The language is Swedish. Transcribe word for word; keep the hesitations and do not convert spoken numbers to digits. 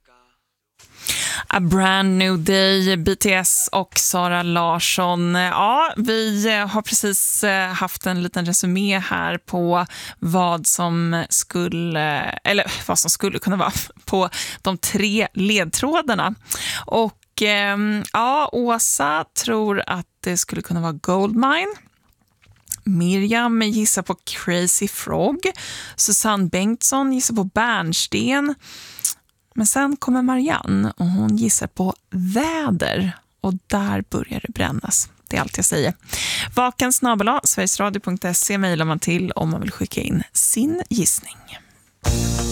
A brand new day, B T S och Sara Larsson. Ja, vi har precis haft en liten resumé här på vad som skulle, eller vad som skulle kunna vara på de tre ledtrådarna. Och ja, Åsa tror att det skulle kunna vara Goldmine. Miriam gissar på Crazy Frog. Susanne Bengtsson gissar på Bärnsten. Men sen kommer Marianne och hon gissar på väder. Och där börjar det brännas. Det är allt jag säger. Vaken snabel-a sverigesradio punkt se mejlar man till om man vill skicka in sin gissning.